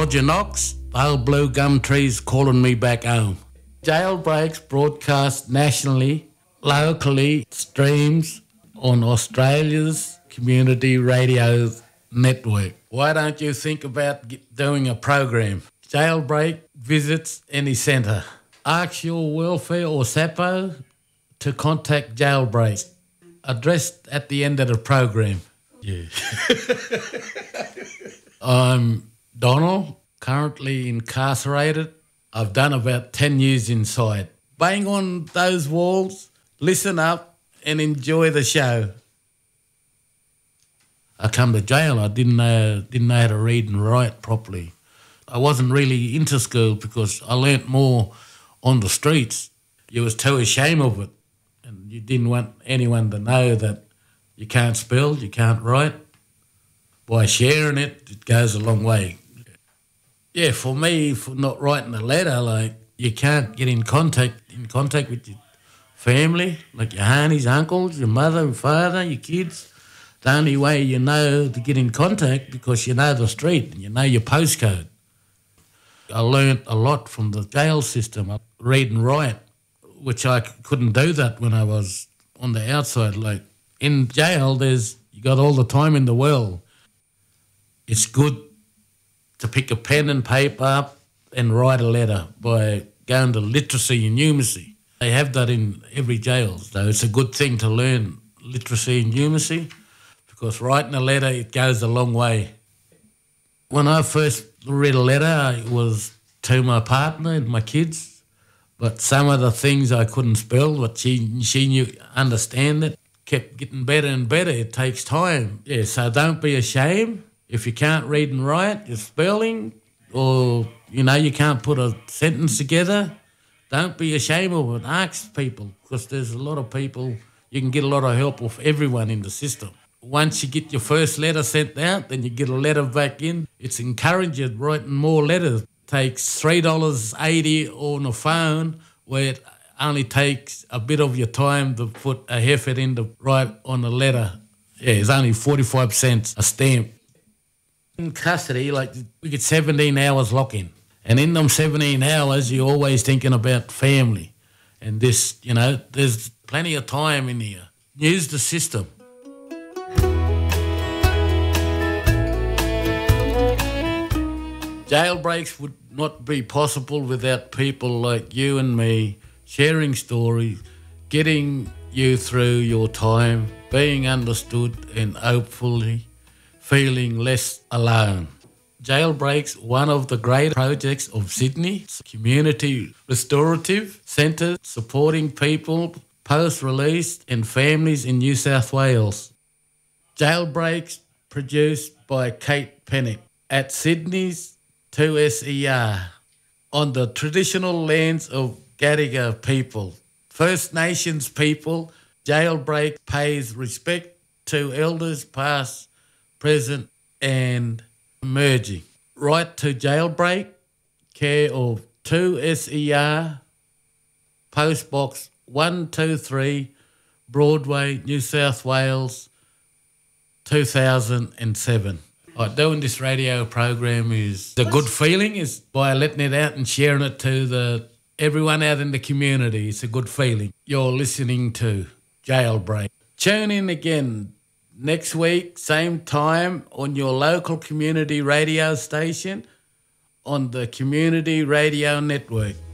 Roger Knox, Pale Blue Gum Trees Calling Me Back Home. Jailbreaks broadcast nationally, locally, streams on Australia's community radio network. Why don't you think about doing a program? Jailbreak visits any centre. Ask your welfare or SAPO to contact Jailbreak. Addressed at the end of the program. Yeah. I'm Donald, currently incarcerated. I've done about 10 years inside. Bang on those walls, listen up and enjoy the show. I come to jail, I didn't know how to read and write properly. I wasn't really into school because I learnt more on the streets. You was too ashamed of it and you didn't want anyone to know that you can't spell, you can't write. By sharing it, it goes a long way. Yeah, for me, for not writing a letter, like you can't get in contact with your family, like your aunties, uncles, your mother and father, your kids. The only way you know to get in contact because you know the street and you know your postcode. I learnt a lot from the jail system, read and write, which I couldn't do that when I was on the outside. Like in jail, you got all the time in the world. It's good to pick a pen and paper up and write a letter by going to literacy and numeracy. They have that in every jail, so it's a good thing to learn literacy and numeracy because writing a letter, it goes a long way. When I first read a letter, it was to my partner and my kids, but some of the things I couldn't spell, but she knew, understand it, kept getting better and better. It takes time. Yeah, so don't be ashamed. If you can't read and write, your spelling, or, you can't put a sentence together, don't be ashamed of it. Ask people, because there's a lot of people, you can get a lot of help off everyone in the system. Once you get your first letter sent out, then you get a letter back in. It's encouraging writing more letters. It takes $3.80 on a phone, where it only takes a bit of your time to put a effort in to write on a letter. Yeah, it's only 45 cents a stamp. In custody, we get 17 hours lock-in. And in them 17 hours, you're always thinking about family. And this, there's plenty of time in here. Use the system. Jailbreaks would not be possible without people like you and me sharing stories, getting you through your time, being understood and hopefully feeling less alone. Jailbreaks, one of the great projects of Sydney, community restorative centre supporting people post-release and families in New South Wales. Jailbreaks produced by Kate Pennick at Sydney's 2SER on the traditional lands of Gadigal people. First Nations people, Jailbreak pays respect to elders past, present and emerging. Right to Jailbreak, care of 2SER, Post Box 123, Broadway, New South Wales, 2007. Doing this radio program is a good feeling, is by letting it out and sharing it to everyone out in the community. It's a good feeling. You're listening to Jailbreak. Tune in again next week, same time, on your local community radio station on the Community Radio Network.